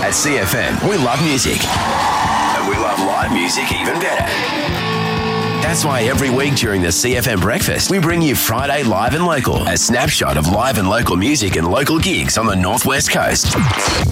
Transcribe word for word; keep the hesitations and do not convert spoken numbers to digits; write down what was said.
At C F M, we love music. And we love live music even better. That's why every week during the C F M Breakfast, we bring you Friday Live and Local, a snapshot of live and local music and local gigs on the Northwest Coast.